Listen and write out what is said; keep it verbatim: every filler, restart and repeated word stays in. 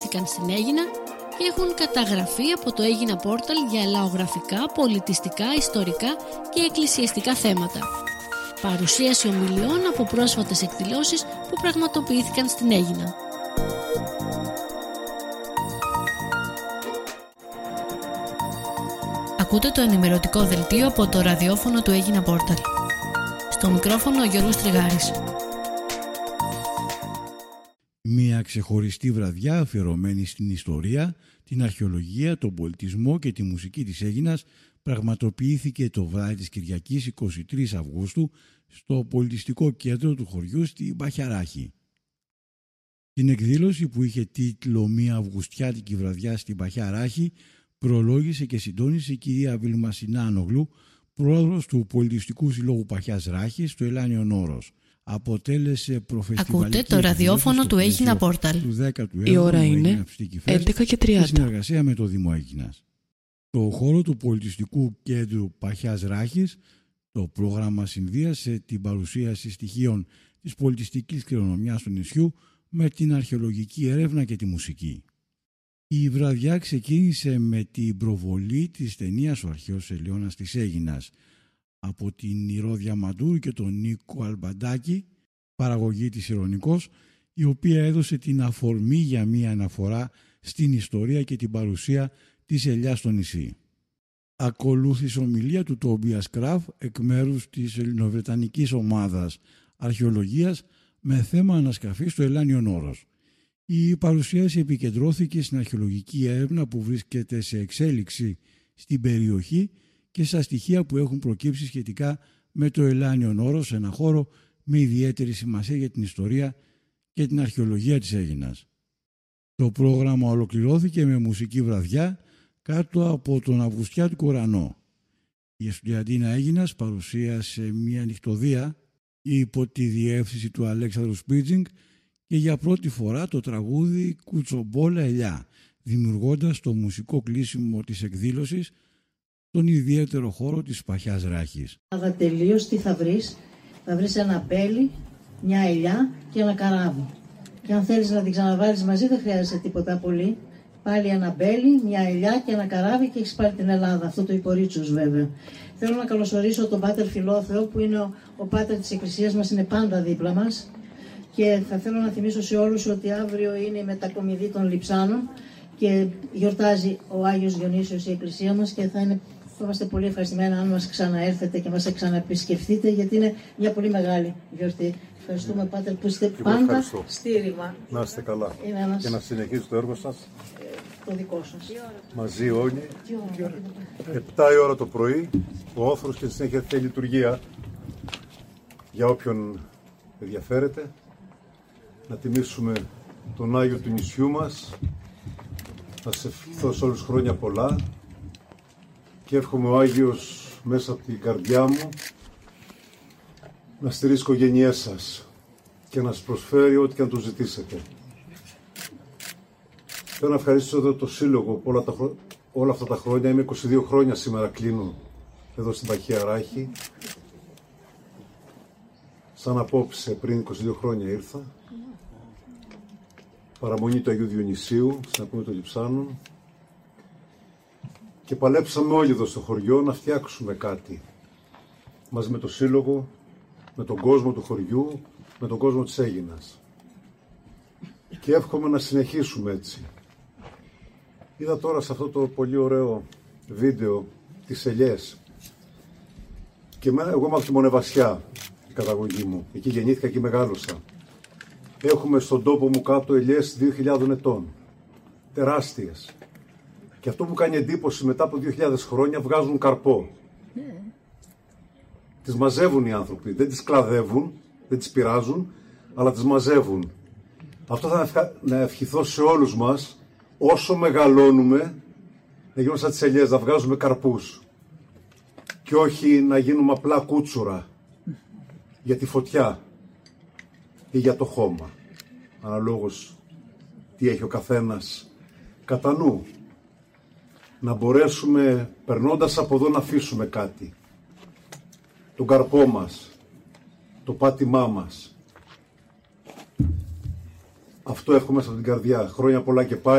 πραγματοποιήθηκαν στην Αίγινα και έχουν καταγραφεί από το Αίγινα Πόρταλ για λαογραφικά, πολιτιστικά, ιστορικά και εκκλησιαστικά θέματα. Παρουσίαση ομιλιών από πρόσφατες εκδηλώσεις που πραγματοποιήθηκαν στην Αίγινα. Ακούτε το ενημερωτικό δελτίο από το ραδιόφωνο του Αίγινα Πόρταλ. Στο μικρόφωνο ο Γιώργος Τριγάρης. Μια ξεχωριστή βραδιά αφιερωμένη στην ιστορία, την αρχαιολογία, τον πολιτισμό και τη μουσική της Αίγινας πραγματοποιήθηκε το βράδυ της Κυριακής εικοστή τρίτη Αυγούστου στο πολιτιστικό κέντρο του χωριού στη Μπαχιαράχη. Την εκδήλωση, που είχε τίτλο «Μια Αυγουστιάτικη βραδιά στην Μπαχιαράχη», προλόγησε και συντόνισε η κυρία Βιλμασινά Ανογλού, πρόεδρος του Πολιτιστικού Συλλόγου Παχιάς Ράχης στο Ελάνιον Όρος. Αποτέλεσε προφεστιβαλική. Ακούτε το ραδιόφωνο του Αίγινα Πόρταλ. Η ώρα είναι έντεκα και τριάντα. Σε συνεργασία με το Δήμο Αίγινας. Το χώρο του Πολιτιστικού Κέντρου Παχιάς Ράχης, το πρόγραμμα συνδύασε την παρουσίαση στοιχείων της πολιτιστικής κληρονομιάς του νησιού με την αρχαιολογική έρευνα και τη μουσική. Η βραδιά ξεκίνησε με την προβολή της ταινίας «Ο αρχαίος Ελαιώνας της Αίγινας» από την Ηρώ Διαμαντούρου και τον Νίκο Αλμπαντάκη, παραγωγή της Ηρωνικός, η οποία έδωσε την αφορμή για μία αναφορά στην ιστορία και την παρουσία της ελιάς στο νησί. Ακολούθησε ομιλία του Τόμπιας Κραφ εκ μέρους της ελληνοβρετανικής ομάδας αρχαιολογίας με θέμα ανασκαφή στο Ελάνιον Όρος. Η παρουσίαση επικεντρώθηκε στην αρχαιολογική έρευνα που βρίσκεται σε εξέλιξη στην περιοχή και στα στοιχεία που έχουν προκύψει σχετικά με το Ελάνιον Όρος, ένα χώρο με ιδιαίτερη σημασία για την ιστορία και την αρχαιολογία της Αίγινας. Το πρόγραμμα ολοκληρώθηκε με μουσική βραδιά κάτω από τον Αυγουστιάτικο ουρανό. Η Εστουδιαντίνα Αίγινας παρουσίασε μια νυχτωδία υπό τη διεύθυνση του Αλέξανδρου Σπίτζινγκ και για πρώτη φορά το τραγούδι «Κουτσομπόλα Ελιά», δημιουργώντας το μουσικό κλείσιμο της εκδήλωσης στον ιδιαίτερο χώρο της Παχιάς Ράχης. Τελείως τι θα βρεις, θα βρεις ένα μπέλι, μια ελιά και ένα καράβι. Και αν θέλεις να την ξαναβάλεις μαζί δεν χρειάζεται τίποτα πολύ. Πάλι ένα μπέλι, μια ελιά και ένα καράβι και έχεις πάρει την Ελλάδα. Αυτό το Υπορρίτσος βέβαια. Θέλω να καλωσορίσω τον Πάτερ Φιλόθεο, που είναι ο, ο Πάτερ της Εκκλησίας μας, είναι πάντα δίπλα μας. Και θα θέλω να θυμίσω σε όλους ότι αύριο είναι η μετακομιδή των Λειψάνων και γιορτάζει ο Άγιος Διονύσιος η Εκκλησία μας και θα, είναι, θα είμαστε πολύ ευχαριστημένοι αν μας ξαναέρθετε και μας ξαναεπισκεφτείτε, γιατί είναι μια πολύ μεγάλη γιορτή. Ευχαριστούμε, Πάτερ, που είστε και πάντα ευχαριστώ. Στήριγμα. Να είστε καλά ένας... και να συνεχίζετε το έργο σας. Το δικό σας. Μαζί όλοι. Επτά η ώρα το πρωί, ο όθρος και στη συνέχεια η λειτουργία για όποιον ενδιαφέρεται. Να τιμήσουμε τον Άγιο του νησιού μας, να σε ευχηθώ σε όλους χρόνια πολλά και εύχομαι ο Άγιος μέσα από την καρδιά μου να στηρίζει τις οικογένειές σας και να σας προσφέρει ό,τι και αν το ζητήσετε. Θέλω να ευχαριστήσω εδώ το Σύλλογο όλα, τα χρο... όλα αυτά τα χρόνια. Είμαι είκοσι δύο χρόνια σήμερα, κλείνω εδώ στην Παχία Ράχη. Σαν απόψε πριν είκοσι δύο χρόνια ήρθα. Παραμονή του Αγίου Διονυσίου, στην Ακμή των Λειψάνων. Και παλέψαμε όλοι εδώ στο χωριό να φτιάξουμε κάτι. Μαζί με το Σύλλογο, με τον κόσμο του χωριού, με τον κόσμο της Αίγινας. Και εύχομαι να συνεχίσουμε έτσι. Είδα τώρα σε αυτό το πολύ ωραίο βίντεο τις ελιές. Και εμένα, εγώ είμαι από τη Μονεβασιά, η καταγωγή μου. Εκεί γεννήθηκα και μεγάλωσα. Έχουμε στον τόπο μου κάτω ελιές δύο χιλιάδες ετών. Τεράστιες. Και αυτό που κάνει εντύπωση, μετά από δύο χιλιάδες χρόνια βγάζουν καρπό. Yeah. Τις μαζεύουν οι άνθρωποι. Δεν τις κλαδεύουν, δεν τις πειράζουν, αλλά τις μαζεύουν. Αυτό θα ευχα... να ευχηθώ σε όλους μας, όσο μεγαλώνουμε, να γίνουμε σαν τις ελιές, να βγάζουμε καρπούς. Και όχι να γίνουμε απλά κούτσουρα για τη φωτιά ή για το χώμα. Αναλόγως τι έχει ο καθένας κατά νου. Να μπορέσουμε, περνώντας από εδώ, να αφήσουμε κάτι. Τον καρπό μας, το πάτημά μας. Αυτό εύχομαι μέσα από την καρδιά. Χρόνια πολλά και πάλι.